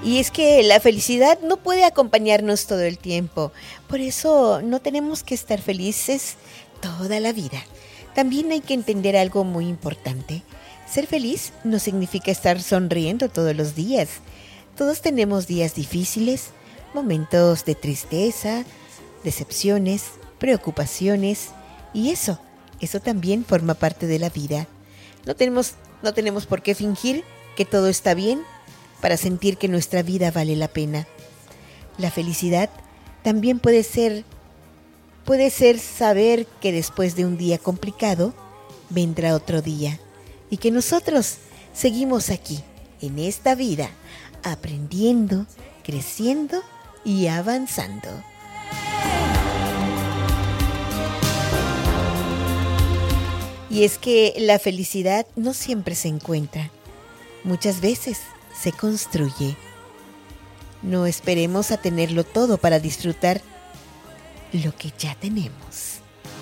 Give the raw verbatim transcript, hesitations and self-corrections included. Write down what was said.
Y es que la felicidad no puede acompañarnos todo el tiempo. Por eso no tenemos que estar felices toda la vida. También hay que entender algo muy importante. Ser feliz no significa estar sonriendo todos los días. Todos tenemos días difíciles, momentos de tristeza, decepciones, preocupaciones. Y eso, eso también forma parte de la vida. No tenemos, no tenemos por qué fingir que todo está bien para sentir que nuestra vida vale la pena. La felicidad también puede ser, puede ser saber que después de un día complicado, vendrá otro día. Y que nosotros seguimos aquí, en esta vida, aprendiendo, creciendo y avanzando. Y es que la felicidad no siempre se encuentra. Muchas veces se construye. No esperemos a tenerlo todo para disfrutar lo que ya tenemos.